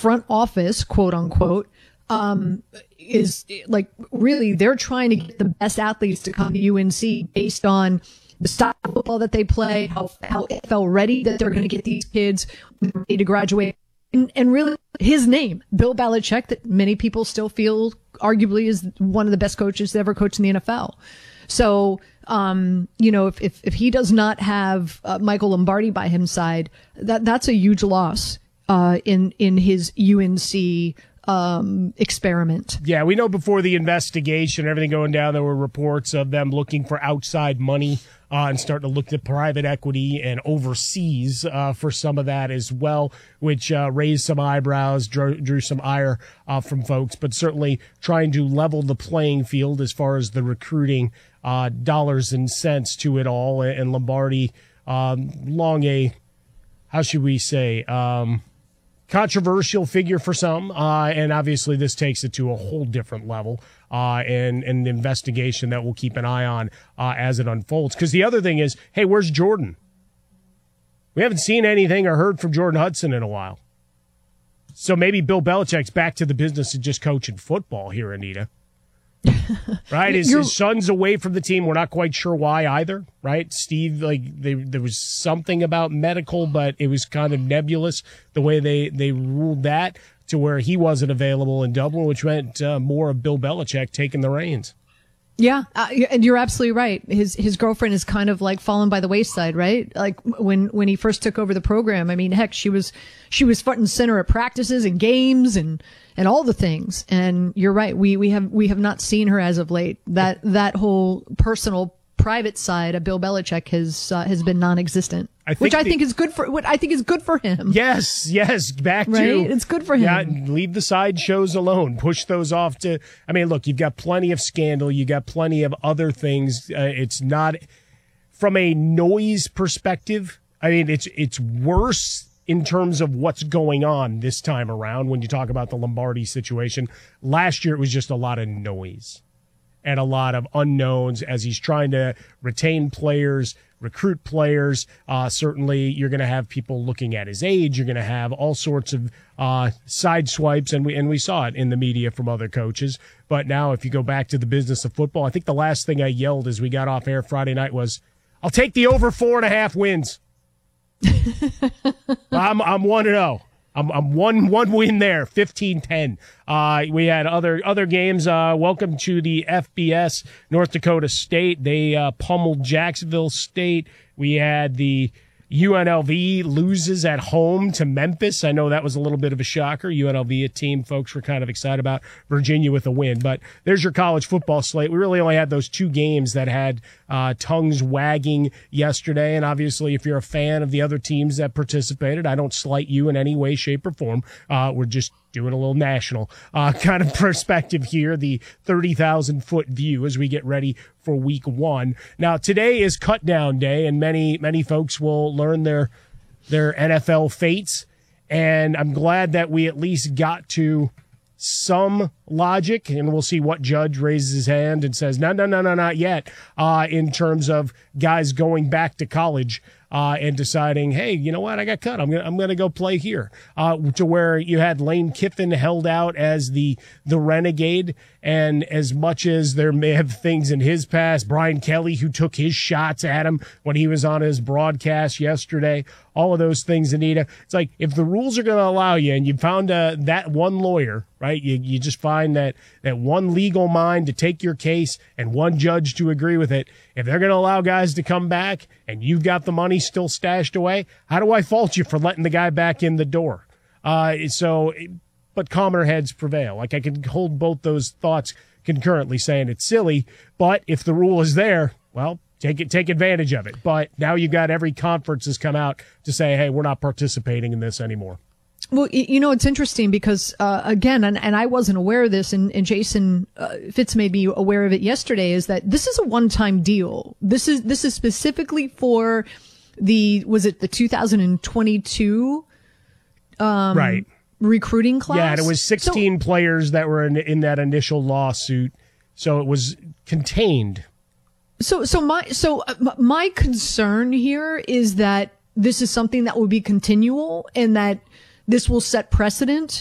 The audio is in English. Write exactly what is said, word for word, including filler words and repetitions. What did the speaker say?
front office, quote unquote, um, is like really they're trying to get the best athletes to come to U N C based on the style of football that they play, how, how N F L ready that they're going to get these kids ready to graduate. And, and really his name, Bill Belichick, that many people still feel arguably is one of the best coaches to ever coach in the N F L. So, um, you know, if, if, if he does not have uh, Michael Lombardi by his side, that, that's a huge loss, uh, in, in his U N C, um, experiment. Yeah. We know before the investigation, everything going down, there were reports of them looking for outside money, uh, and starting to look at private equity and overseas, uh, for some of that as well, which, uh, raised some eyebrows, drew, drew some ire, uh, from folks, but certainly trying to level the playing field as far as the recruiting, uh, dollars and cents to it all. And Lombardi, um, long a, how should we say, um, controversial figure for some, uh, and obviously this takes it to a whole different level, uh, and, and an investigation that we'll keep an eye on uh, as it unfolds. Because the other thing is, hey, where's Jordan? We haven't seen anything or heard from Jordan Hudson in a while. So maybe Bill Belichick's back to the business of just coaching football here, Anita. Right? His, his son's away from the team. We're not quite sure why either, right? Steve, like, they, there was something about medical, but it was kind of nebulous the way they, they ruled that to where he wasn't available in Dublin, which meant uh, more of Bill Belichick taking the reins. Yeah, uh, and you're absolutely right. His his girlfriend is kind of like fallen by the wayside, right? Like when when he first took over the program. I mean, heck, she was she was front and center at practices and games and and all the things. And you're right. We we have we have not seen her as of late. That that whole personal private side of Bill Belichick has uh, has been non-existent. I which I the, think is good for what I think is good for him. Yes, yes. Back right? to it's good for him. Yeah, leave the side shows alone. Push those off to. I mean, look, you've got plenty of scandal. You got plenty of other things. Uh, it's not from a noise perspective. I mean, it's it's worse in terms of what's going on this time around. When you talk about the Lombardi situation, last year it was just a lot of noise and a lot of unknowns as he's trying to retain players, recruit players. Uh, certainly, you're going to have people looking at his age. You're going to have all sorts of uh, side swipes, and we and we saw it in the media from other coaches. But now, if you go back to the business of football, I think the last thing I yelled as we got off air Friday night was, "I'll take the over four and a half wins." I'm I'm one and zero. I'm I'm one one win there, fifteen ten. Uh, we had other other games. Uh, welcome to the F B S. North Dakota State. They uh, pummeled Jacksonville State. We had the U N L V loses at home to Memphis. I know that was a little bit of a shocker. U N L V, a team folks were kind of excited about. Virginia with a win. But there's your college football slate. We really only had those two games that had uh, tongues wagging yesterday. And obviously, if you're a fan of the other teams that participated, I don't slight you in any way, shape, or form. Uh, we're just doing a little national uh, kind of perspective here, the thirty thousand foot view as we get ready for week one. Now, today is cut down day, and many, many folks will learn their, their N F L fates. And I'm glad that we at least got to some logic, and we'll see what judge raises his hand and says, no, no, no, no, not yet, uh, in terms of guys going back to college uh, and deciding, hey, you know what, I got cut. I'm gonna I'm gonna go play here. Uh, to where you had Lane Kiffin held out as the the renegade, and as much as there may have things in his past, Brian Kelly, who took his shots at him when he was on his broadcast yesterday, all of those things, Anita. It's like, if the rules are going to allow you, and you found uh, that one lawyer, right? You you just find that that one legal mind to take your case and one judge to agree with it. If they're going to allow guys to come back and you've got the money still stashed away, how do I fault you for letting the guy back in the door? Uh, so, but calmer heads prevail. Like, I can hold both those thoughts concurrently, saying it's silly, but if the rule is there, well, take it, take advantage of it. But now you've got every conference has come out to say, hey, we're not participating in this anymore. Well, you know, it's interesting because, uh, again, and, and I wasn't aware of this, and, and Jason uh, Fitz made me aware of it yesterday, is that this is a one-time deal. This is, this is specifically for the, was it the two thousand twenty-two um, right. recruiting class? Yeah, and it was sixteen so, players that were in, in that initial lawsuit. So it was contained. So, so my, so uh, my concern here is that this is something that will be continual, and that this will set precedent